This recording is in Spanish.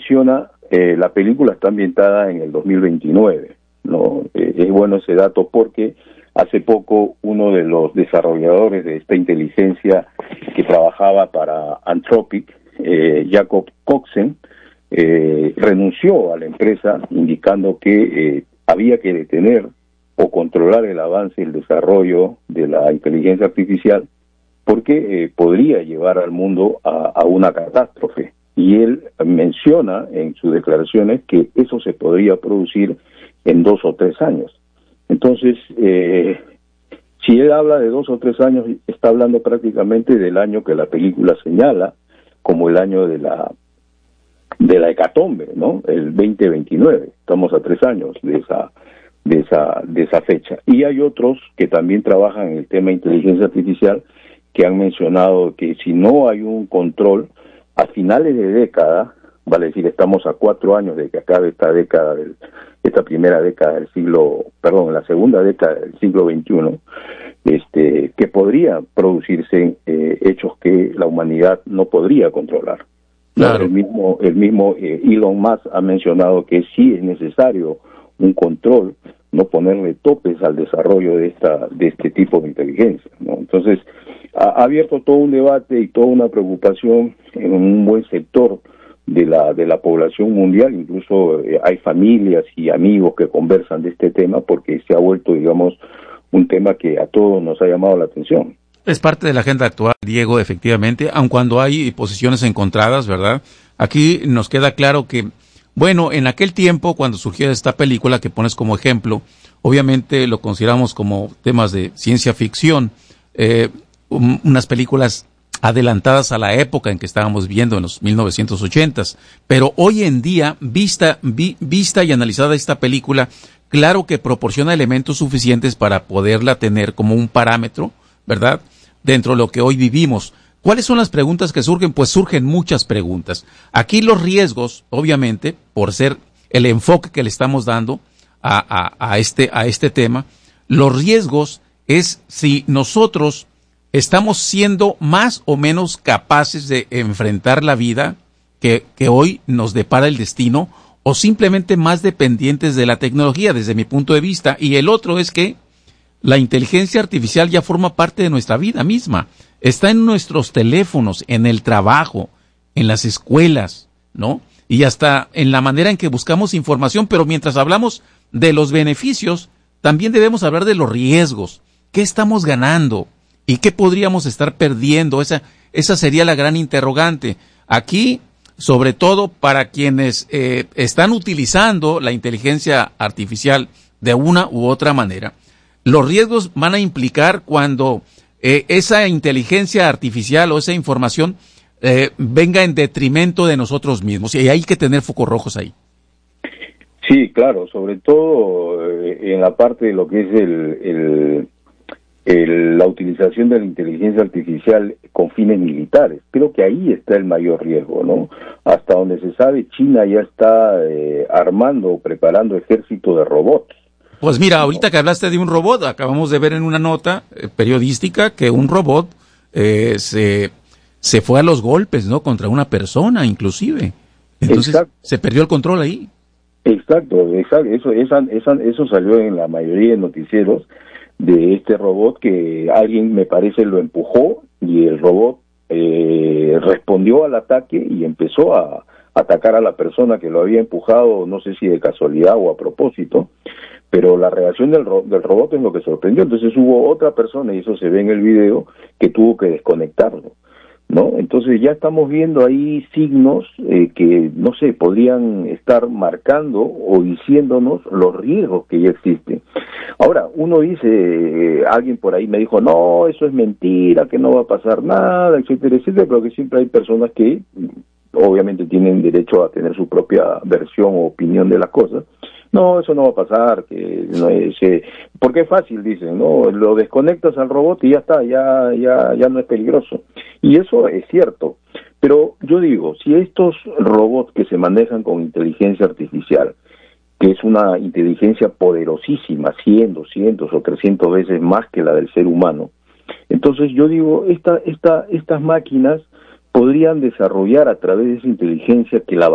menciona, la película está ambientada en el 2029, ¿no? Es bueno ese dato porque hace poco uno de los desarrolladores de esta inteligencia que trabajaba para Anthropic, Jacob Coxen, renunció a la empresa indicando que había que detener o controlar el avance y el desarrollo de la inteligencia artificial porque podría llevar al mundo a una catástrofe. Y él menciona en sus declaraciones que eso se podría producir en 2 o 3 años. Entonces, si él habla de 2 o 3 años, está hablando prácticamente del año que la película señala como el año de la hecatombe, ¿no? El 2029. Estamos a 3 años de esa fecha. Y hay otros que también trabajan en el tema de inteligencia artificial que han mencionado que si no hay un control a finales de década, vale decir, estamos a 4 años de que acabe esta primera década del siglo, perdón, la segunda década del siglo XXI, que podría producirse hechos que la humanidad no podría controlar. Claro. El mismo Elon Musk ha mencionado que sí es necesario un control, no ponerle topes al desarrollo de este tipo de inteligencia, ¿no? Entonces, ha abierto todo un debate y toda una preocupación en un buen sector de la población mundial. Incluso hay familias y amigos que conversan de este tema porque se ha vuelto, digamos, un tema que a todos nos ha llamado la atención. Es parte de la agenda actual, Diego, efectivamente, aun cuando hay posiciones encontradas, ¿verdad? Aquí nos queda claro que, bueno, en aquel tiempo, cuando surgió esta película que pones como ejemplo, obviamente lo consideramos como temas de ciencia ficción, unas películas adelantadas a la época en que estábamos viviendo en los 1980s, pero hoy en día, vista y analizada esta película, claro que proporciona elementos suficientes para poderla tener como un parámetro, ¿verdad?, dentro de lo que hoy vivimos. ¿Cuáles son las preguntas que surgen? Pues surgen muchas preguntas. Aquí los riesgos, obviamente, por ser el enfoque que le estamos dando a este tema, los riesgos es si nosotros estamos siendo más o menos capaces de enfrentar la vida que hoy nos depara el destino, o simplemente más dependientes de la tecnología, desde mi punto de vista. Y el otro es que la inteligencia artificial ya forma parte de nuestra vida misma. Está en nuestros teléfonos, en el trabajo, en las escuelas, ¿no? Y hasta en la manera en que buscamos información. Pero mientras hablamos de los beneficios, también debemos hablar de los riesgos. ¿Qué estamos ganando? ¿Y qué podríamos estar perdiendo? Esa sería la gran interrogante. Aquí, sobre todo para quienes están utilizando la inteligencia artificial de una u otra manera, los riesgos van a implicar cuando esa inteligencia artificial o esa información venga en detrimento de nosotros mismos. Y hay que tener focos rojos ahí. Sí, claro, sobre todo en la parte de lo que es la utilización de la inteligencia artificial con fines militares. Creo que ahí está el mayor riesgo, ¿no? Hasta donde se sabe, China ya está armando o preparando ejército de robots. Pues mira, ahorita que hablaste de un robot, acabamos de ver en una nota periodística que un robot se fue a los golpes, ¿no? Contra una persona, inclusive. Entonces, exacto, se perdió el control ahí. Exacto. Eso salió en la mayoría de noticieros de este robot que alguien, me parece, lo empujó y el robot respondió al ataque y empezó a atacar a la persona que lo había empujado, no sé si de casualidad o a propósito, pero la reacción del robot es lo que sorprendió. Entonces hubo otra persona, y eso se ve en el video, que tuvo que desconectarlo, ¿no? Entonces ya estamos viendo ahí signos que, no sé, podrían estar marcando o diciéndonos los riesgos que ya existen. Ahora, uno dice, alguien por ahí me dijo, no, eso es mentira, que no va a pasar nada, etcétera, etcétera, pero que siempre hay personas que obviamente tienen derecho a tener su propia versión o opinión de las cosas. No, eso no va a pasar, que no es, porque es fácil, dicen, ¿no? Lo desconectas al robot y ya está, ya no es peligroso. Y eso es cierto. Pero yo digo, si estos robots que se manejan con inteligencia artificial, que es una inteligencia poderosísima, 100, 200 o 300 veces más que la del ser humano, entonces yo digo, estas máquinas podrían desarrollar a través de esa inteligencia que la